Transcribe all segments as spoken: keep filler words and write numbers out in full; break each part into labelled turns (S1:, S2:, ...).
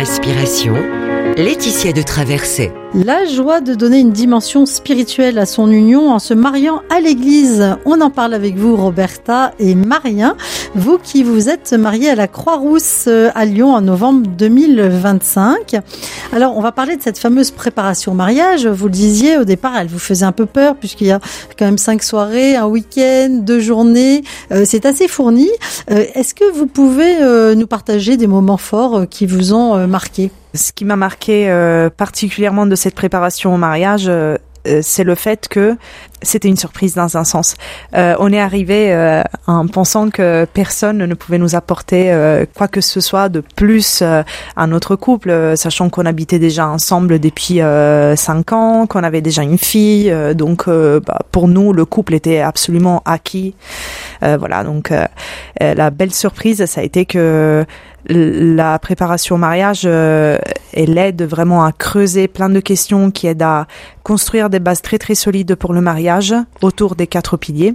S1: Respiration, Laetitia de Traversée.
S2: La joie de donner une dimension spirituelle à son union en se mariant à l'église. On en parle avec vous, Roberta et Marien. Vous qui vous êtes mariés à la Croix-Rousse à Lyon en novembre deux mille vingt-cinq. Alors, on va parler de cette fameuse préparation au mariage. Vous le disiez, au départ, elle vous faisait un peu peur puisqu'il y a quand même cinq soirées, un week-end, deux journées. Euh, c'est assez fourni. Euh, est-ce que vous pouvez euh, nous partager des moments forts euh, qui vous ont euh, marqué ?
S3: Ce qui m'a marqué euh, particulièrement de cette préparation au mariage, euh, c'est le fait que c'était une surprise dans un sens. Euh, on est arrivé euh, en pensant que personne ne pouvait nous apporter euh, quoi que ce soit de plus euh, à notre couple, euh, sachant qu'on habitait déjà ensemble depuis euh, cinq ans, qu'on avait déjà une fille. Euh, donc, euh, bah, pour nous, le couple était absolument acquis. Euh, voilà. Donc, euh, la belle surprise, ça a été que la préparation au mariage, euh, elle aide vraiment à creuser plein de questions qui aident à construire des bases très très solides pour le mariage autour des quatre piliers.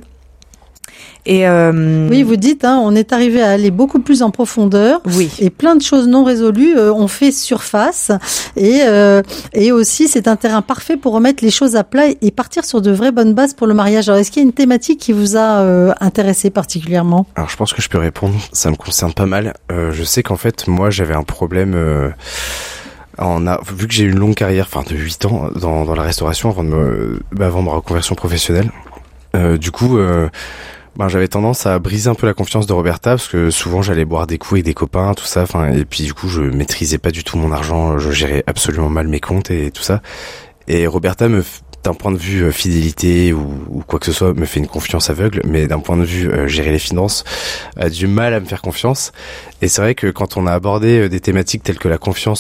S3: Et euh,
S2: oui, vous dites, hein, on est arrivé à aller beaucoup plus en profondeur.
S3: Oui.
S2: Et plein de choses non résolues euh, ont fait surface. Et, euh, et aussi, c'est un terrain parfait pour remettre les choses à plat et partir sur de vraies bonnes bases pour le mariage. Alors, est-ce qu'il y a une thématique qui vous a euh, intéressé particulièrement ?
S4: Alors, je pense que je peux répondre. Ça me concerne pas mal. Euh, je sais qu'en fait, moi, j'avais un problème... Euh On a, vu que j'ai eu une longue carrière, enfin de huit ans dans, dans la restauration avant, de me, bah, avant ma reconversion professionnelle, euh, du coup, euh, ben, j'avais tendance à briser un peu la confiance de Roberta parce que souvent j'allais boire des coups avec des copains, tout ça, enfin, et puis du coup je maîtrisais pas du tout mon argent, je gérais absolument mal mes comptes et tout ça. Et Roberta me, d'un point de vue euh, fidélité ou, ou quoi que ce soit, me fait une confiance aveugle, mais d'un point de vue euh, gérer les finances, a du mal à me faire confiance. Et c'est vrai que quand on a abordé euh, des thématiques telles que la confiance